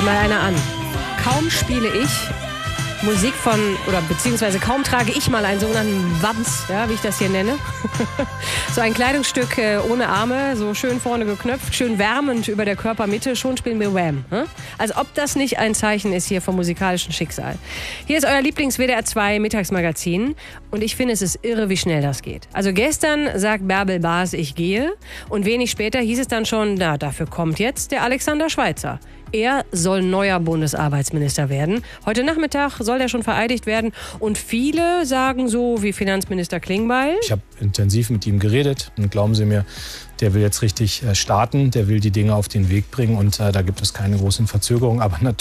mal einer an. Kaum spiele ich Musik beziehungsweise kaum trage ich mal einen sogenannten Wams, ja, wie ich das hier nenne. So ein Kleidungsstück ohne Arme, so schön vorne geknöpft, schön wärmend über der Körpermitte, schon spielen wir Wham. Als ob das nicht ein Zeichen ist hier vom musikalischen Schicksal. Hier ist euer Lieblings-WDR 2 Mittagsmagazin und ich finde, es ist irre, wie schnell das geht. Also gestern sagt Bärbel Baas, ich gehe, und wenig später hieß es dann schon, na, dafür kommt jetzt der Alexander Schweitzer. Er soll neuer Bundesarbeitsminister werden. Heute Nachmittag soll er schon vereidigt werden. Und viele sagen so wie Finanzminister Klingbeil: Ich habe intensiv mit ihm geredet und glauben Sie mir, der will jetzt richtig starten. Der will die Dinge auf den Weg bringen und da gibt es keine großen Verzögerungen. Aber natürlich